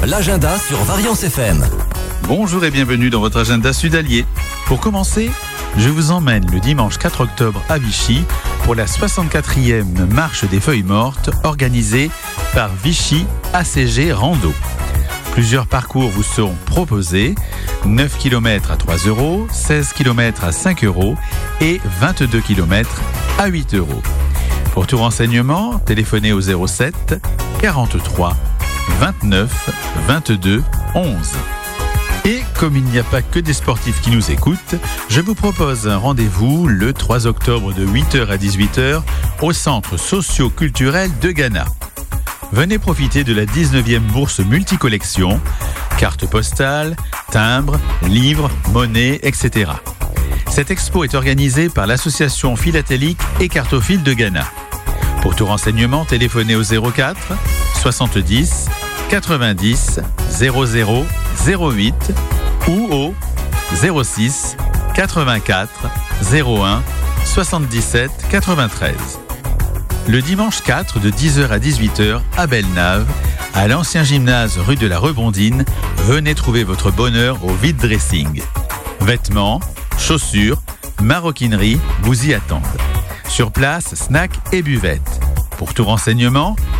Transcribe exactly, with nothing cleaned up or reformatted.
l'agenda sur Variance F M. Bonjour et bienvenue dans votre agenda sud-allier. Pour commencer, je vous emmène le dimanche quatre octobre à Vichy pour la soixante-quatrième marche des feuilles mortes organisée par Vichy A C G Rando. Plusieurs parcours vous seront proposés, neuf kilomètres à trois euros, seize kilomètres à cinq euros et vingt-deux kilomètres à huit euros. Pour tout renseignement, téléphonez au zéro sept quarante-trois vingt-neuf vingt-deux onze. Et comme il n'y a pas que des sportifs qui nous écoutent, je vous propose un rendez-vous le trois octobre de huit heures à dix-huit heures au centre socio-culturel de Ghana. Venez profiter de la dix-neuvième bourse multicollection, cartes postales, timbres, livres, monnaies, et cetera. Cette expo est organisée par l'association philatélique et cartophile de Ghana. Pour tout renseignement, téléphonez au zéro quatre soixante-dix quatre-vingt-dix zéro zéro zéro huit ou au zéro six quatre-vingt-quatre zéro un soixante-dix-sept quatre-vingt-treize. Le dimanche quatre de dix heures à dix-huit heures à Belle-Nave, à l'ancien gymnase rue de la Rebondine, venez trouver votre bonheur au vide dressing. Vêtements, chaussures, maroquinerie vous y attendent. Sur place, snacks et buvettes. Pour tout renseignement,